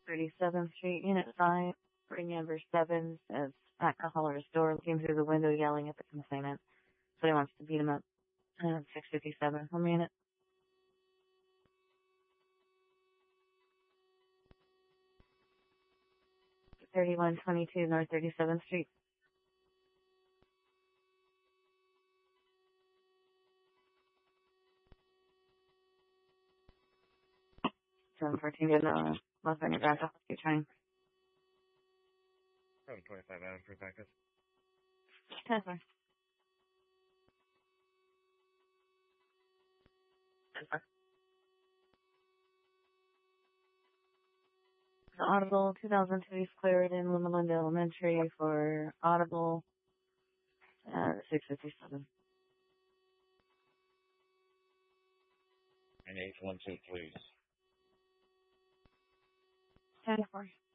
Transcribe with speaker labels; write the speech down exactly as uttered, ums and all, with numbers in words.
Speaker 1: thirty-seventh Street, Unit five, ring number seven, says alcohol restored, came through the window yelling at the complainant. So he wants to beat him up. Uh, six fifty-seven, one minute. thirty-one twenty-two North thirty-seventh Street. seven fourteen, good, uh, Los Angeles, back off, keep trying.
Speaker 2: seven twenty-five Adam for practice.
Speaker 1: ten four. ten four. So Audible, two thousand two East Clarendon, Loma Linda Elementary for Audible, uh, six fifty-seven.
Speaker 2: And eight one two, please.
Speaker 1: ten four.